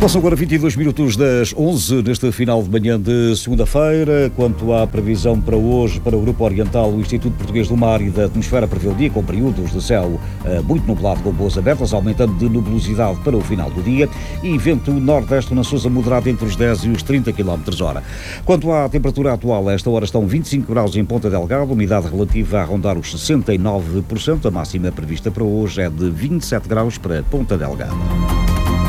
Passam agora 22 minutos das 11 neste final de manhã de segunda-feira. Quanto à previsão para hoje, para o Grupo Oriental, o Instituto Português do Mar e da Atmosfera prevê o dia com períodos de céu muito nublado com boas abertas, aumentando de nubosidade para o final do dia e vento nordeste na Sousa moderado entre os 10 e os 30 km/h. Quanto à temperatura atual, a esta hora estão 25 graus em Ponta Delgada, umidade relativa a rondar os 69%. A máxima prevista para hoje é de 27 graus para Ponta Delgada.